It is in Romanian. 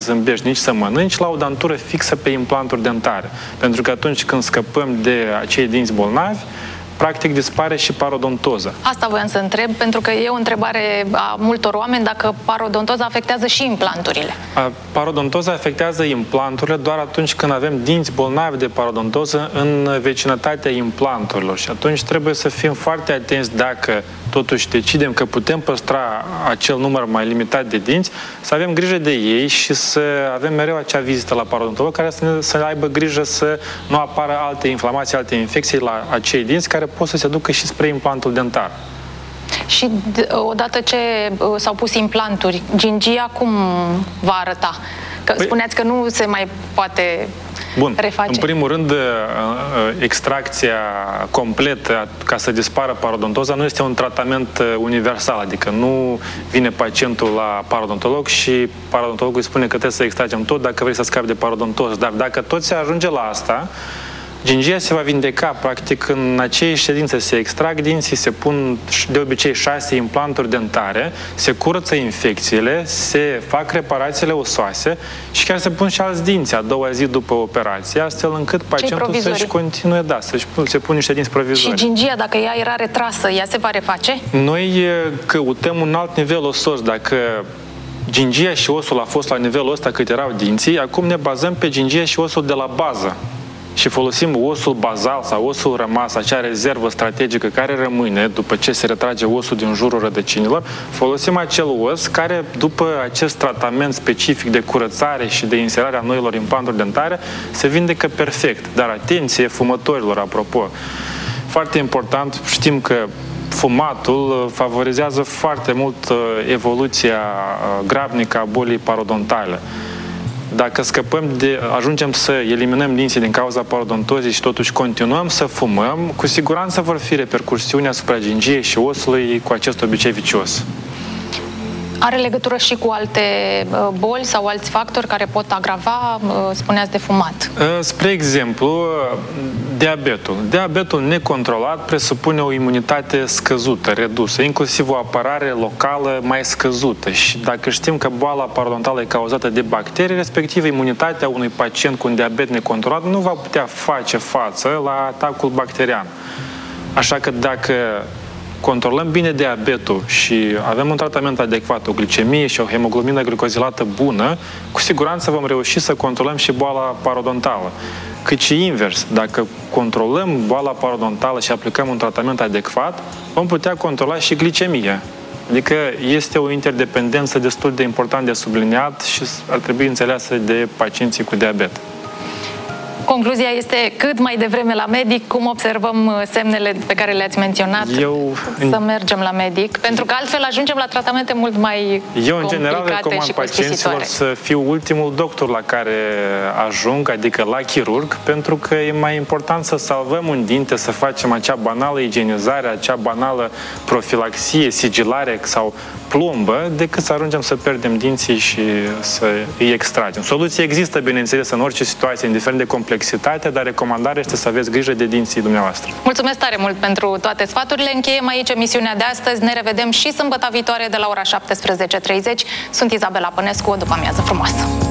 zâmbești, nici să mănânci, la o dantură fixă pe implanturi dentare. Pentru că atunci când scăpăm de acei dinți bolnavi, practic dispare și parodontoza. Asta voiam să întreb, pentru că e o întrebare a multor oameni dacă parodontoza afectează și implanturile. Parodontoza afectează implanturile doar atunci când avem dinți bolnavi de parodontoză în vecinătatea implanturilor și atunci trebuie să fim foarte atenți dacă totuși decidem că putem păstra acel număr mai limitat de dinți, să avem grijă de ei și să avem mereu acea vizită la parodontolog care să aibă grijă să nu apară alte inflamații, alte infecții la acei dinți care pot să se ducă și spre implantul dentar. Și odată ce s-au pus implanturi, gingia cum va arăta? Că spuneați că nu se mai poate reface. În primul rând, extracția completă ca să dispară parodontoza nu este un tratament universal, adică nu vine pacientul la parodontolog și parodontologul îi spune că trebuie să extragem tot dacă vrei să scapi de parodontoză. Dar dacă tot se ajunge la asta, gingia se va vindeca, practic în acei ședințe se extrag dinții, se pun de obicei 6 implanturi dentare, se curăță infecțiile, se fac reparațiile osoase și chiar se pun și alți dinți a doua zi după operație, astfel încât pacientul să-și continue, se pun niște dinți provizori. Și gingia, dacă ea era retrasă, ea se va reface? Noi căutăm un alt nivel osos, dacă gingia și osul a fost la nivelul ăsta cât erau dinții, acum ne bazăm pe gingia și osul de la bază. Și folosim osul bazal sau osul rămas, acea rezervă strategică care rămâne după ce se retrage osul din jurul rădăcinilor, folosim acel os care, după acest tratament specific de curățare și de inserare a noilor implanturi dentare, se vindecă perfect. Dar atenție fumătorilor, apropo. Foarte important, știm că fumatul favorizează foarte mult evoluția grabnică a bolii parodontale. Dacă ajungem să eliminăm dinții din cauza parodontozei și totuși continuăm să fumăm, cu siguranță vor fi repercursiuni asupra gingiei și osului cu acest obicei vicios. Are legătură și cu alte boli sau alți factori care pot agrava, spuneați, de fumat? Spre exemplu, diabetul. Diabetul necontrolat presupune o imunitate scăzută, redusă, inclusiv o apărare locală mai scăzută. Și dacă știm că boala parodontală e cauzată de bacterii, respectiv imunitatea unui pacient cu un diabet necontrolat nu va putea face față la atacul bacterian. Așa că dacă controlăm bine diabetul și avem un tratament adecvat, o glicemie și o hemoglomină glicozilată bună, cu siguranță vom reuși să controlăm și boala parodontală. Cât și invers, dacă controlăm boala parodontală și aplicăm un tratament adecvat, vom putea controla și glicemia. Adică este o interdependență destul de important de subliniat și ar trebui înțeleasă de pacienții cu diabet. Concluzia este cât mai devreme la medic, cum observăm semnele pe care le-ați menționat, să mergem la medic, pentru că altfel ajungem la tratamente mult mai Eu, în general, recomand pacienților să fiu ultimul doctor la care ajung, adică la chirurg, pentru că e mai important să salvăm un dinte, să facem acea banală igienizare, acea banală profilaxie, sigilare sau plombă, decât să ajungem să pierdem dinții și să îi extragem. Soluția există, bineînțeles, în orice situație, indiferent de complexitate, dar recomandarea este să aveți grijă de dinții dumneavoastră. Mulțumesc tare mult pentru toate sfaturile. Încheiem aici emisiunea de astăzi. Ne revedem și sâmbătă viitoare de la ora 17:30. Sunt Izabela Pănescu. O după amiază frumoasă!